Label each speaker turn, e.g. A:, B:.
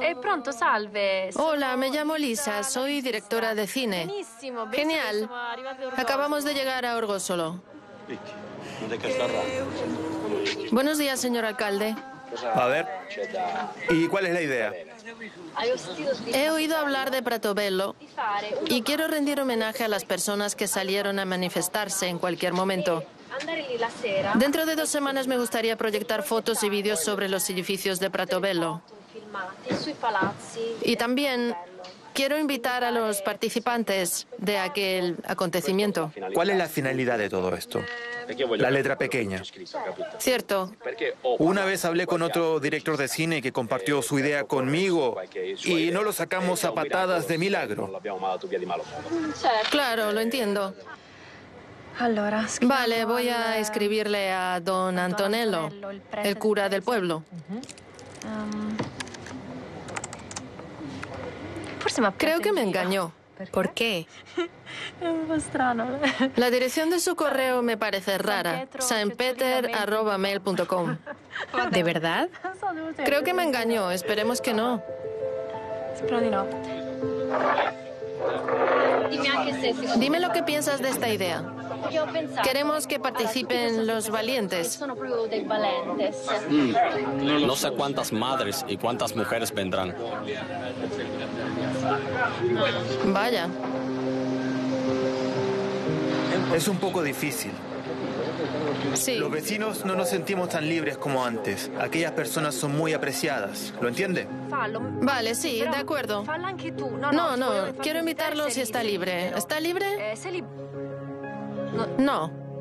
A: pronto, salve.
B: Hola, me llamo Lisa, soy directora de cine. Genial. Acabamos de llegar a Orgosolo. Buenos días, señor alcalde.
C: A ver, ¿y cuál es la idea?
B: He oído hablar de Pratobello y quiero rendir homenaje a las personas que salieron a manifestarse en cualquier momento. Dentro de 2 semanas me gustaría proyectar fotos y vídeos sobre los edificios de Pratobello. Y también quiero invitar a los participantes de aquel acontecimiento.
C: ¿Cuál es la finalidad de todo esto? La letra pequeña.
B: Cierto.
C: Una vez hablé con otro director de cine que compartió su idea conmigo y no lo sacamos a patadas de milagro.
B: Claro, lo entiendo. Vale, voy a escribirle a don Antonello, el cura del pueblo. Creo que me engañó.
D: ¿Por qué?
B: La dirección de su correo me parece rara. sanpeter@mail.com.
D: ¿De verdad?
B: Creo que me engañó. Esperemos que no. Dime lo que piensas de esta idea. Queremos que participen los valientes.
E: No sé cuántas madres y cuántas mujeres vendrán.
B: Vaya.
C: Es un poco difícil.
B: Sí.
C: Los vecinos no nos sentimos tan libres como antes. Aquellas personas son muy apreciadas. ¿Lo entiende?
B: Vale, sí, de acuerdo. No, quiero invitarlo si está libre. ¿Está libre? No.